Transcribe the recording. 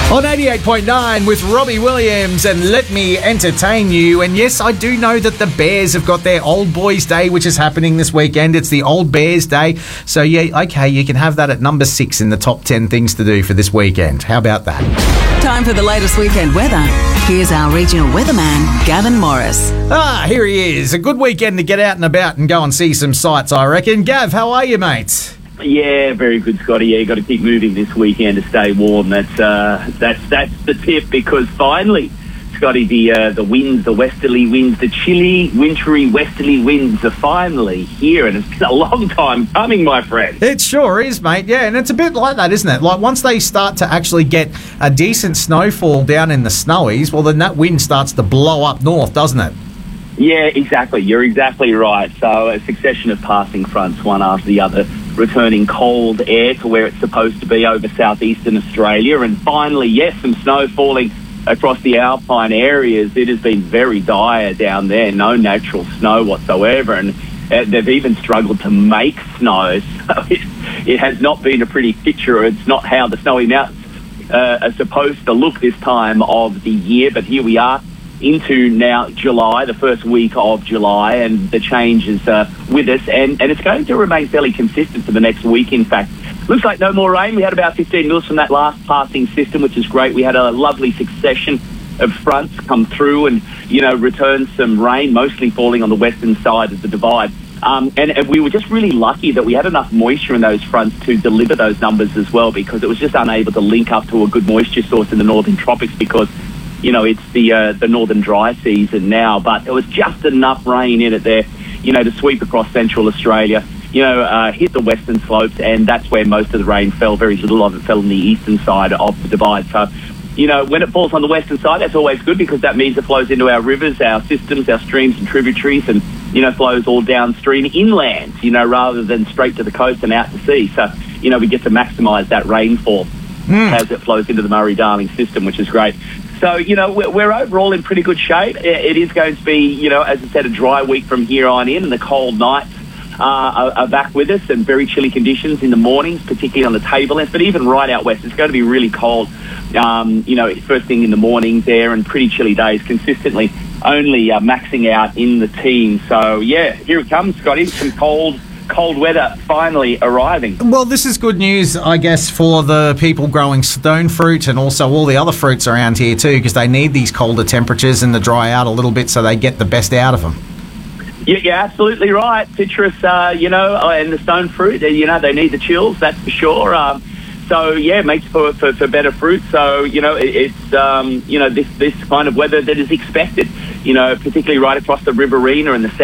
On 88.9 with Robbie Williams and Let Me Entertain You. And yes, I do know that the Bears have got their Old Boys Day, which is happening this weekend. It's the Old Bears Day. So, yeah, okay, you can have that at number 6 in the top 10 things to do for this weekend. How about that? Time for the latest weekend weather. Here's our regional weatherman, Gavin Morris. Here he is. A good weekend to get out and about and go and see some sights, I reckon. Gav, how are you, mate? Yeah, very good, Scotty. Yeah, you've got to keep moving this weekend to stay warm. That's the tip, because finally, Scotty, the winds, the westerly winds, the chilly, wintry westerly winds are finally here, and it's been a long time coming, my friend. It sure is, mate. Yeah, and it's a bit like that, isn't it? Like, once they start to actually get a decent snowfall down in the snowies, well, then that wind starts to blow up north, doesn't it? Yeah, exactly. You're exactly right. So a succession of passing fronts, one after the other, returning cold air to where it's supposed to be over southeastern Australia. And finally, yes, some snow falling across the alpine areas. It has been very dire down there, no natural snow whatsoever. And they've even struggled to make snow. So it has not been a pretty picture. It's not how the snowy mountains are supposed to look this time of the year. But here we are, into now July, the first week of July, and the change is with us, and it's going to remain fairly consistent for the next week. In fact, looks like no more rain. We had about 15 mils from that last passing system, which is great. We had a lovely succession of fronts come through and, return some rain, mostly falling on the western side of the divide. And we were just really lucky that we had enough moisture in those fronts to deliver those numbers as well, because it was just unable to link up to a good moisture source in the northern tropics, because it's the northern dry season now. But it was just enough rain in it there, to sweep across central Australia, hit the western slopes, and that's where most of the rain fell. Very little of it fell on the eastern side of the divide. So, when it falls on the western side, that's always good, because that means it flows into our rivers, our systems, our streams and tributaries, and, flows all downstream inland, rather than straight to the coast and out to sea. So, we get to maximise that rainfall as it flows into the Murray-Darling system, which is great. So, we're overall in pretty good shape. It is going to be, as I said, a dry week from here on in, and the cold nights are back with us, and very chilly conditions in the mornings, particularly on the tablelands, but even right out west, it's going to be really cold, first thing in the morning there, and pretty chilly days consistently, only maxing out in the teens. So, yeah, here it comes, Scotty, some cold weather finally arriving. Well, this is good news, I guess, for the people growing stone fruit and also all the other fruits around here too, because they need these colder temperatures and to dry out a little bit so they get the best out of them. Yeah, you're absolutely right. Citrus, and the stone fruit, they need the chills, that's for sure. So, yeah, it makes for better fruit. So, it's, this kind of weather that is expected, particularly right across the Riverina and the